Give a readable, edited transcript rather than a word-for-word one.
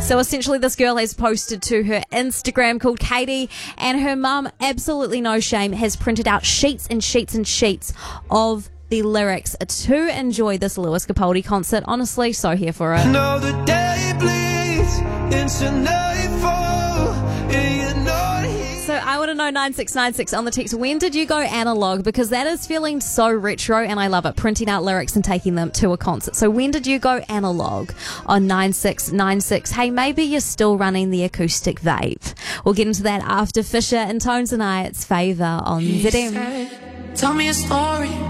So essentially this girl has posted to her Instagram called Katie, and her mum, absolutely no shame, has printed out sheets and sheets and sheets of the lyrics to enjoy this Lewis Capaldi concert. Honestly, so here for it. No, the day bleeds into nightfall, and you're not here. So I want to know, 9696 on the text, when did you go analog? Because that is feeling so retro and I love it, printing out lyrics and taking them to a concert. So when did you go analog on 9696? Hey, maybe you're still running the acoustic vape. We'll get into that after Fisher and Tones and I. It's Favour on ZM. Tell me a story.